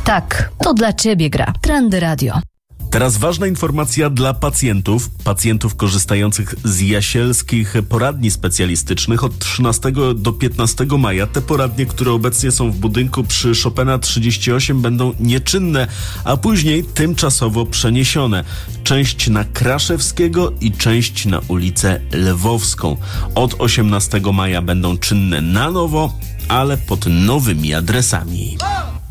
Tak, to dla ciebie gra. Trendy Radio. Teraz ważna informacja dla pacjentów korzystających z jasielskich poradni specjalistycznych. Od 13 do 15 maja te poradnie, które obecnie są w budynku przy Chopina 38, będą nieczynne, a później tymczasowo przeniesione. Część na Kraszewskiego i część na ulicę Lwowską. Od 18 maja będą czynne na nowo, ale pod nowymi adresami.